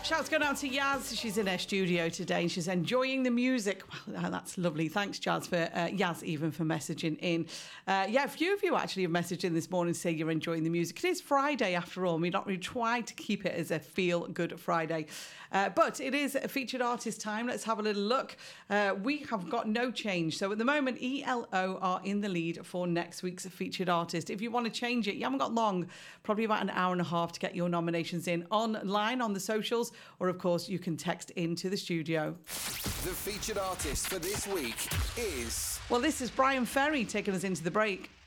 Shouts going out to Yaz. She's in her studio today and she's enjoying the music. Well, that's lovely. Thanks, Yaz, Yaz, even for messaging in. A few of you actually have messaged in this morning saying you're enjoying the music. It is Friday after all. We try to keep it as a feel-good Friday. But it is a featured artist time. Let's have a little look. We have got no change. So at the moment, ELO are in the lead for next week's featured artist. If you want to change it, you haven't got long, probably about an hour and a half to get your nominations in online on the socials, or of course you can text into the studio. The featured artist for this week is... Well, this is Brian Ferry taking us into the break.